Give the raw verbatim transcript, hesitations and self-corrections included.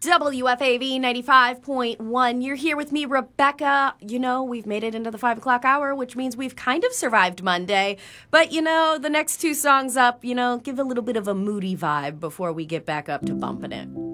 W F A V ninety-five point one. You're here with me, Rebecca. You know, we've made it into the five o'clock hour, which means we've kind of survived Monday. But, you know, the next two songs up, you know, give a little bit of a moody vibe before we get back up to bumping it.